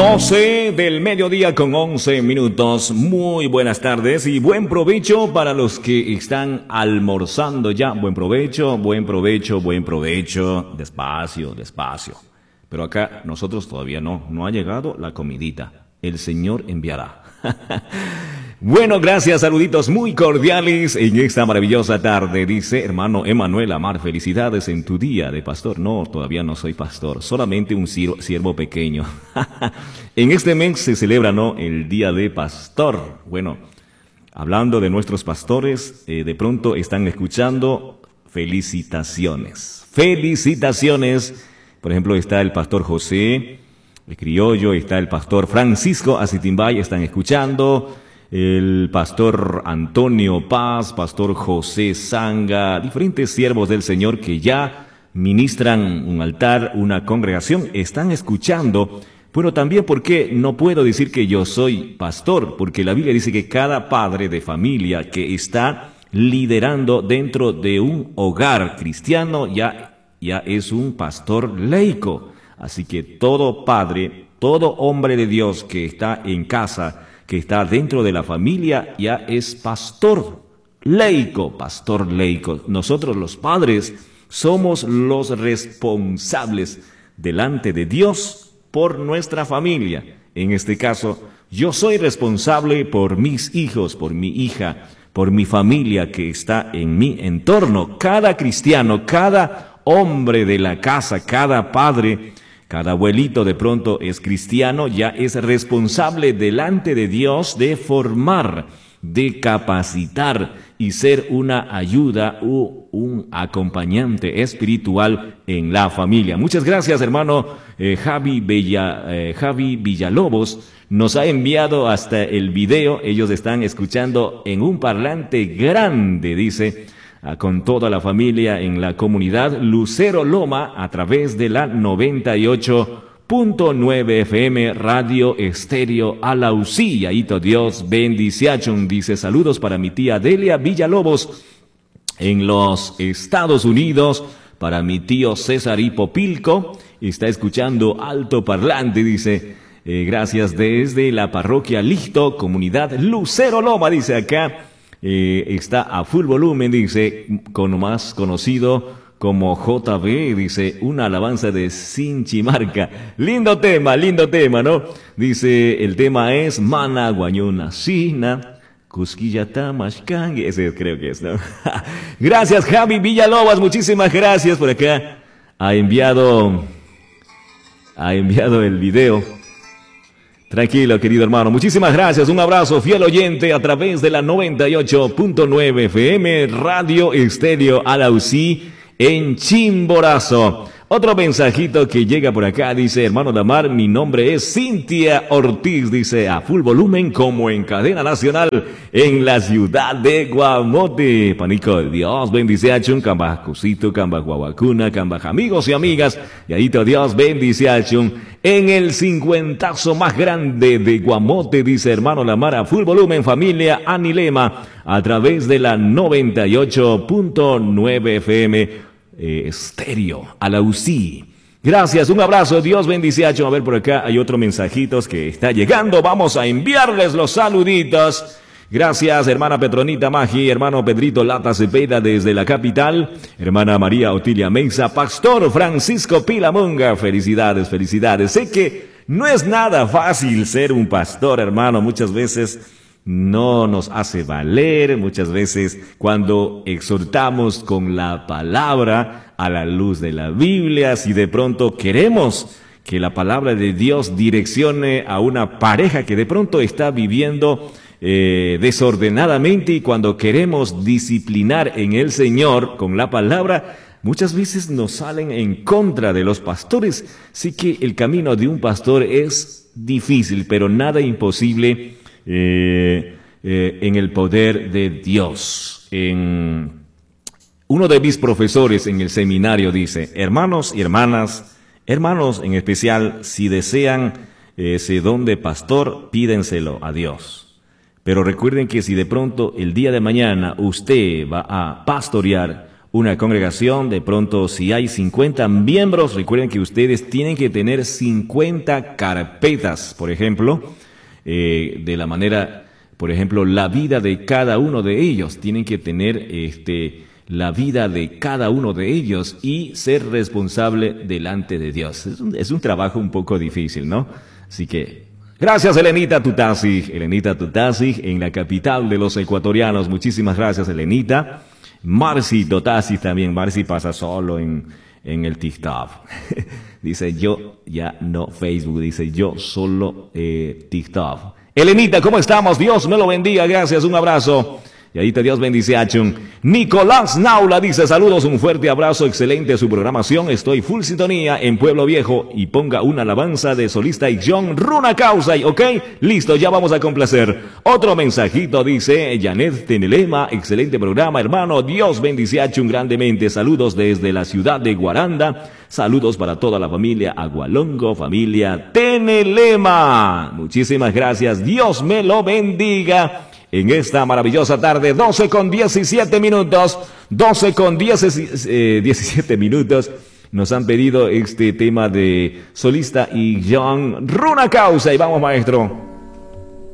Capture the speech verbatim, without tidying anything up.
doce del mediodía con once minutos. Muy buenas tardes y buen provecho para los que están almorzando ya. Buen provecho, buen provecho, buen provecho. Despacio, despacio. Pero acá nosotros todavía no, no ha llegado la comidita. El Señor enviará. Bueno, gracias, saluditos muy cordiales en esta maravillosa tarde. Dice, hermano Emanuel Amar, felicidades en tu día de pastor. No, todavía no soy pastor, solamente un siervo pequeño. En este mes se celebra, ¿no?, el día de pastor. Bueno, hablando de nuestros pastores, eh, de pronto están escuchando felicitaciones. Felicitaciones. Por ejemplo, está el pastor José, el criollo, está el pastor Francisco Acitimbay, están escuchando. El pastor Antonio Paz, pastor José Zanga, diferentes siervos del Señor que ya ministran un altar, una congregación, están escuchando. Bueno, también porque no puedo decir que yo soy pastor, porque la Biblia dice que cada padre de familia que está liderando dentro de un hogar cristiano ya, ya es un pastor laico. Así que todo padre, todo hombre de Dios que está en casa, que está dentro de la familia, ya es pastor laico, pastor laico. Nosotros los padres somos los responsables delante de Dios por nuestra familia. En este caso, yo soy responsable por mis hijos, por mi hija, por mi familia que está en mi entorno. Cada cristiano, cada hombre de la casa, cada padre, cada abuelito de pronto es cristiano, ya es responsable delante de Dios de formar, de capacitar y ser una ayuda o un acompañante espiritual en la familia. Muchas gracias, hermano eh, Javi, Bella, eh, Javi Villalobos. Nos ha enviado hasta el video. Ellos están escuchando en un parlante grande, dice, con toda la familia en la comunidad Lucero Loma a través de la noventa y ocho punto nueve F M Radio Estéreo Alausí. Aito Dios bendiciachun, dice saludos para mi tía Delia Villalobos en los Estados Unidos, para mi tío César Hipopilco, está escuchando alto parlante, dice, eh, gracias desde la parroquia Listo, comunidad Lucero Loma, dice acá. Eh, está a full volumen, dice, con más conocido como J B, dice, una alabanza de Sinchimarca. Lindo tema, lindo tema, ¿no? Dice, el tema es Mana Guañona Sina, Cusquillata Mashkangue, ese creo que es, ¿no? Gracias, Javi Villalobos, muchísimas gracias por acá. Ha enviado, ha enviado el video. Tranquilo, querido hermano. Muchísimas gracias. Un abrazo, fiel oyente, a través de la noventa y ocho punto nueve F M Radio Estéreo Alausí en Chimborazo. Otro mensajito que llega por acá, dice, hermano Damar, mi nombre es Cintia Ortiz, dice, a full volumen como en cadena nacional en la ciudad de Guamote. Panico, Dios bendice a Chun, Camba Cusito, Camba Guaguacuna, Camba amigos y amigas, y ahí Dios bendice a Chun. En el cincuentazo más grande de Guamote, dice hermano Lamar, a full volumen, familia Anilema, a través de la noventa y ocho punto nueve F M eh, Estéreo Alausí. Gracias, un abrazo, Dios bendice a ver, por acá hay otros mensajitos que está llegando, vamos a enviarles los saluditos. Gracias, hermana Petronita Magi, hermano Pedrito Lata Cepeda desde la capital, hermana María Otilia Meiza, pastor Francisco Pilamonga, felicidades, felicidades. Sé que no es nada fácil ser un pastor, hermano, muchas veces no nos hace valer, muchas veces cuando exhortamos con la palabra a la luz de la Biblia, si de pronto queremos que la palabra de Dios direccione a una pareja que de pronto está viviendo Eh, desordenadamente, y cuando queremos disciplinar en el Señor con la palabra, muchas veces nos salen en contra de los pastores. Sí que el camino de un pastor es difícil, pero nada imposible eh, eh, en el poder de Dios. En uno de mis profesores en el seminario dice, hermanos y hermanas, hermanos en especial, si desean ese don de pastor, pídenselo a Dios. Pero recuerden que si de pronto el día de mañana usted va a pastorear, una congregación, de pronto si hay cincuenta miembros, recuerden que ustedes tienen que tener cincuenta carpetas, por ejemplo, eh, de la manera, por ejemplo, la vida de cada uno de ellos, tienen que tener este, la vida de cada uno de ellos y ser responsable delante de Dios. Es un, es un trabajo un poco difícil, ¿no? Así que, gracias Elenita Tutasi, Elenita Tutasi en la capital de los ecuatorianos, muchísimas gracias Elenita. Marcy Dotasi también, Marcy pasa solo en, en el TikTok. Dice yo ya no Facebook, dice yo solo eh, TikTok. Elenita, ¿cómo estamos? Dios me lo bendiga, gracias, un abrazo. Y ahí te Dios bendice a Chun. Nicolás Naula dice saludos, un fuerte abrazo, excelente su programación, estoy full sintonía en Pueblo Viejo y ponga una alabanza de solista y John Runa Causa, ¿ok? Listo, ya vamos a complacer. Otro mensajito dice Janet Tenelema, excelente programa hermano, Dios bendice a Chun grandemente, saludos desde la ciudad de Guaranda, saludos para toda la familia Agualongo, familia Tenelema. Muchísimas gracias, Dios me lo bendiga. En esta maravillosa tarde, doce con diecisiete minutos, doce con diecisiete minutos, nos han pedido este tema de solista y John Runa Causa. Y vamos, maestro.